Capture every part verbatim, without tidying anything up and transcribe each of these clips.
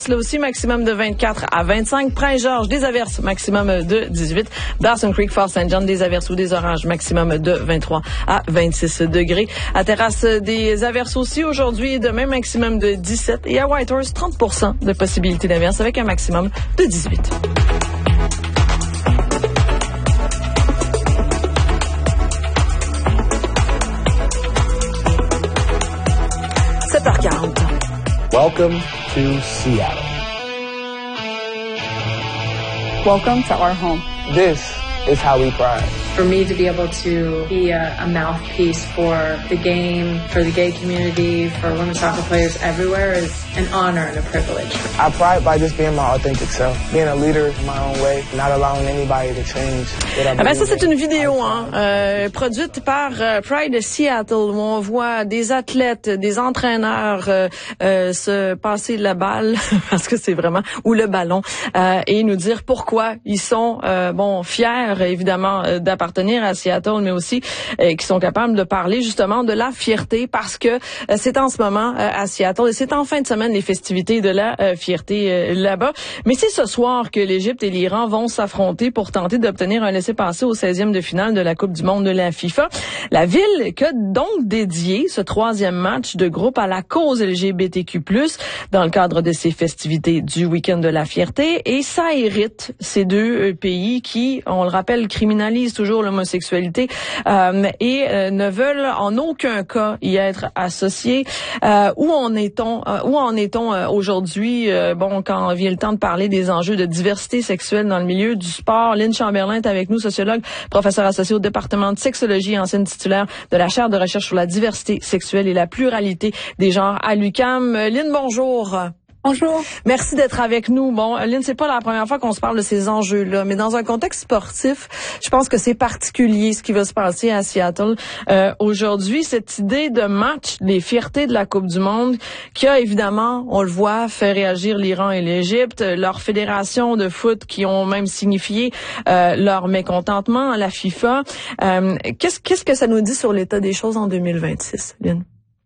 Là aussi, maximum de vingt-quatre à vingt-cinq. Prince-Georges, des averses, maximum de dix-huit. Dawson Creek, Fort Saint John, des averses ou des orages, maximum de vingt-trois à vingt-six degrés. À Terrasse, des averses aussi aujourd'hui et demain, maximum de dix-sept. Et à Whitehorse, trente pour cent de possibilité d'averses avec un maximum de dix-huit. sept heures quarante. Welcome to Seattle. Welcome to our home. This is how we pride. For me to be able to be a, a mouthpiece for the game, for the gay community, for women's soccer players everywhere is an honor and a privilege. I pride by just being my authentic self, being a leader in my own way, not allowing anybody to change what I Ah ben ça, believe c'est in. une vidéo hein, euh, produite par euh, Pride Seattle où on voit des athlètes, des entraîneurs euh, euh, se passer la balle, parce que c'est vraiment, ou le ballon, euh, et nous dire pourquoi ils sont euh, bon fiers, évidemment, euh, d'appartenir à Seattle, mais aussi euh, qui sont capables de parler justement de la fierté, parce que euh, c'est en ce moment euh, à Seattle, et c'est en fin de semaine les festivités de la euh, fierté euh, là-bas. Mais c'est ce soir que l'Égypte et l'Iran vont s'affronter pour tenter d'obtenir un laissez-passer au seizième de finale de la Coupe du monde de la FIFA. La ville qui a donc dédié ce troisième match de groupe à la cause L G B T Q plus, dans le cadre de ces festivités du week-end de la fierté. Et ça hérite ces deux pays qui, on le rappelle, criminalisent toujours l'homosexualité euh, et euh, ne veulent en aucun cas y être associés. Euh, où en est-on, euh, où en est-on euh, aujourd'hui, euh, bon, quand vient le temps de parler des enjeux de diversité sexuelle dans le milieu du sport? Lynn Chamberlain est avec nous, sociologue, professeur associé au département de sexologie et ancienne titulaire de la chaire de recherche sur la diversité sexuelle et la pluralité des genres à l'U Q A M. Lynn, bonjour. Bonjour. Merci d'être avec nous. Bon, Lynn, c'est pas la première fois qu'on se parle de ces enjeux-là, mais dans un contexte sportif, je pense que c'est particulier ce qui va se passer à Seattle euh, aujourd'hui. Cette idée de match, les fiertés de la Coupe du monde, qui a évidemment, on le voit, fait réagir l'Iran et l'Égypte, leurs fédérations de foot qui ont même signifié euh, leur mécontentement à la FIFA. Euh, qu'est-ce, qu'est-ce que ça nous dit sur l'état des choses en deux mille vingt-six, Lynn?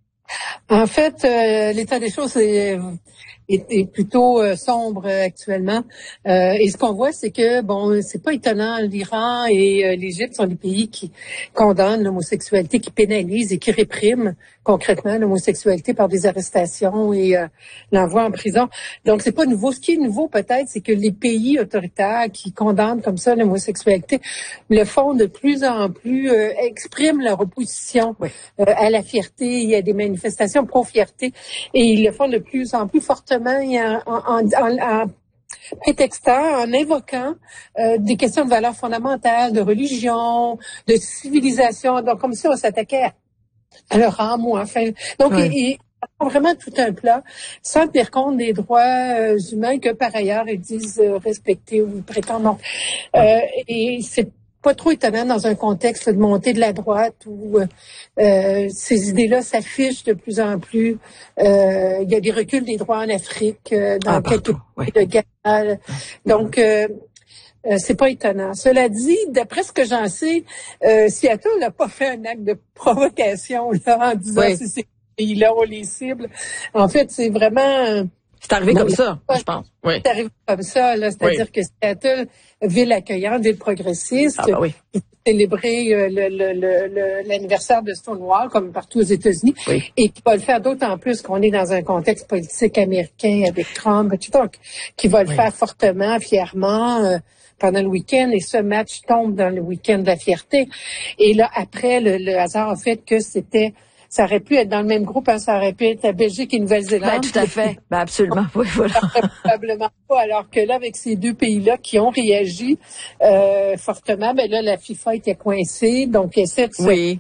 En fait, euh, l'état des choses est, est, est plutôt euh, sombre euh, actuellement. Euh, et ce qu'on voit, c'est que, bon, c'est pas étonnant, l'Iran et euh, l'Égypte sont des pays qui condamnent l'homosexualité, qui pénalisent et qui répriment concrètement l'homosexualité par des arrestations et euh, l'envoi en prison. Donc, c'est pas nouveau. Ce qui est nouveau, peut-être, c'est que les pays autoritaires qui condamnent comme ça l'homosexualité le font de plus en plus, euh, expriment leur opposition Oui. euh, à la fierté. Il y a des manifestations pro-fierté et ils le font de plus en plus fortement en, en, en, en prétextant, en invoquant euh, des questions de valeurs fondamentales, de religion, de civilisation. Donc, comme si on s'attaquait à à leur âme ou enfin. Donc, oui. ils, ils ont vraiment tout un plat, sans tenir compte des droits euh, humains que par ailleurs ils disent euh, respecter ou prétendent. Donc, euh, et c'est pas trop étonnant dans un contexte de montée de la droite où euh, ces idées-là s'affichent de plus en plus. Euh, il y a des reculs des droits en Afrique, euh, dans Ah, quelques partout, oui. pays de Ghana. Donc, euh, Euh, c'est pas étonnant. Cela dit, d'après ce que j'en sais, euh, Seattle n'a pas fait un acte de provocation là, en disant Oui. si ces pays-là on les cible. En fait, c'est vraiment... C'est arrivé Non, comme mais- ça, je pense. Oui. C'est arrivé comme ça, là, c'est-à-dire que Seattle, ville accueillante, ville progressiste, Ah, bah oui. qui célébrer euh, le, le, le, le- l'anniversaire de Stonewall, comme partout aux États-Unis, Oui. et qui va le faire d'autant plus qu'on est dans un contexte politique américain avec Trump, et tout, donc, qui va le Oui. faire fortement, fièrement, euh, pendant le week-end, et ce match tombe dans le week-end de la fierté. Et là, après, le, le hasard a fait que c'était, ça aurait pu être dans le même groupe, hein, ça aurait pu être la Belgique et Nouvelle-Zélande. Ben, tout à fait. Ben, absolument. Oui, voilà. Probablement pas, alors que là, avec ces deux pays-là qui ont réagi euh, fortement, ben là, la FIFA était coincée, donc essaie de se Oui.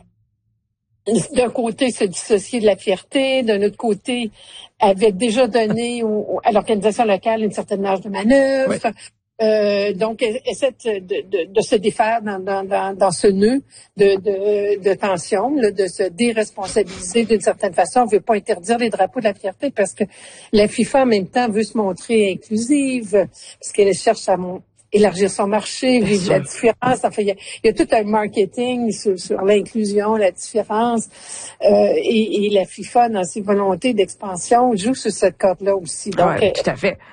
d'un côté se dissocier de la fierté, d'un autre côté avait déjà donné au, à l'organisation locale une certaine marge de manœuvre. Oui. Euh, donc, essaie de, de, de se défaire dans, dans, dans, dans ce nœud de, de, de tension, là, de se déresponsabiliser d'une certaine façon. On ne veut pas interdire les drapeaux de la fierté parce que la FIFA, en même temps, veut se montrer inclusive, parce qu'elle cherche à mon, élargir son marché, Bien vivre sûr. la différence. Enfin, il y a, il y a tout un marketing sur, sur l'inclusion, la différence. Euh, et, et la FIFA, dans ses volontés d'expansion, joue sur cette corde-là aussi. Donc, Ouais, tout à fait.